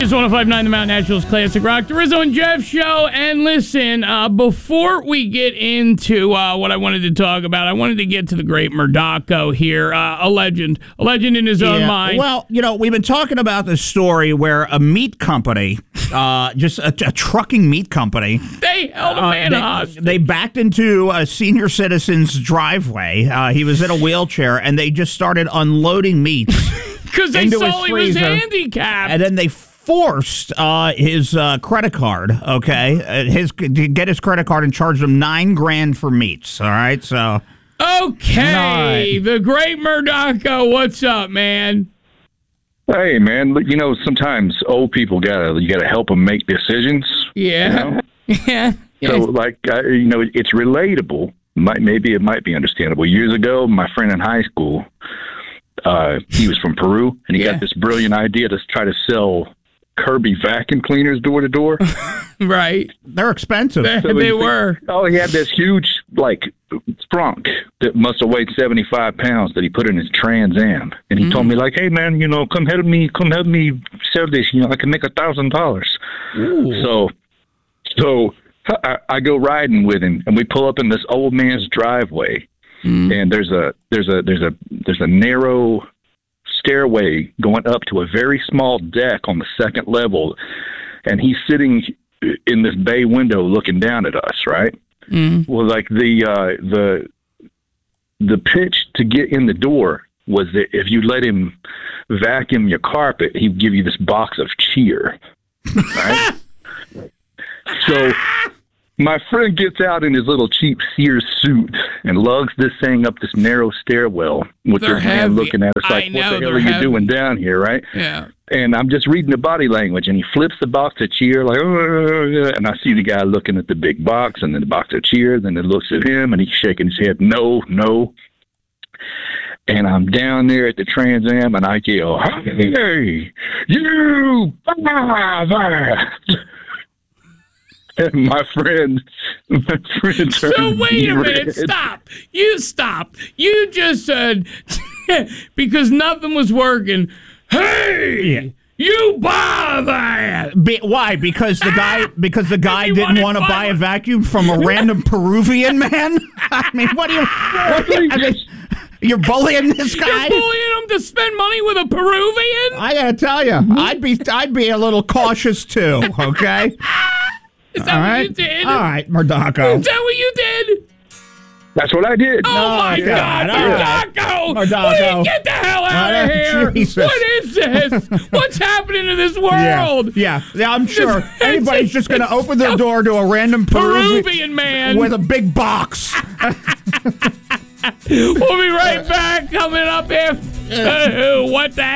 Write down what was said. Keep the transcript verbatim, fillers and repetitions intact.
It's one oh five point nine The Mountain Naturals Classic Rock, the Rizzo and Jeff Show. And listen, uh, before we get into uh, what I wanted to talk about, I wanted to get to the great Murdaco here, uh, a legend, a legend in his yeah. own mind. Well, you know, we've been talking about this story where a meat company, uh, just a, a trucking meat company, they held a man uh, hostage. They, they backed into a senior citizen's driveway. Uh, he was in a wheelchair, and they just started unloading meats. Because they saw he was handicapped. And then they forced uh, his uh, credit card, okay, uh, his to get his credit card and charged him nine grand for meats, all right? So, okay, right. The great Murdaco, what's up, man? Hey, man, you know, sometimes old people gotta you gotta help them make decisions. Yeah, you know? yeah. So, like, uh, you know, it's relatable. Might maybe it might be understandable. Years ago, my friend in high school, uh, he was from Peru, and he yeah. got this brilliant idea to try to sell Kirby vacuum cleaners door to door. Right. They're expensive. They, so they he, were. Oh, he had this huge, like, trunk that must have weighed seventy-five pounds that he put in his Trans Am. And he mm. told me, like, hey, man, you know, come help me, come help me sell this. You know, I can make a thousand dollars. So, so I, I go riding with him, and we pull up in this old man's driveway. Mm. And there's a, there's a, there's a, there's a narrow stairway going up to a very small deck on the second level, and he's sitting in this bay window looking down at us, right? Mm. Well, like the uh, the the pitch to get in the door was that if you let him vacuum your carpet, he'd give you this box of cheer, right? So my friend gets out in his little cheap Sears suit and lugs this thing up this narrow stairwell with they're this man heavy. looking at us like, I what know, the hell are heavy. you doing down here, right? Yeah. And I'm just reading the body language, and he flips the box of cheer, like, oh, and I see the guy looking at the big box and then the box of cheer, then it looks at him, and he's shaking his head, no, no. And I'm down there at the Trans Am, and I yell, hey, you bother! And my friend, my friend So wait a minute, red. stop. You stop. You just said, because nothing was working, hey, yeah. you bother. Be, why? Because the guy because the guy didn't want to buy a vacuum from a random Peruvian man? I mean, what do you... What do you I mean, you're bullying this guy? You're bullying him to spend money with a Peruvian? I gotta tell you, I'd be, I'd be a little cautious too, okay? Is that All what right. you did? All right, Murdaco. Is that what you did? That's what I did. Oh, no, my God, God. Murdaco! Murdaco. Get the hell out of Oh, here! Jesus. What is this? What's happening to this world? Yeah, yeah, yeah I'm sure This- anybody's just going to open their door to a random Peruvian Peruvian man with a big box. We'll be right back. Coming up after uh, what the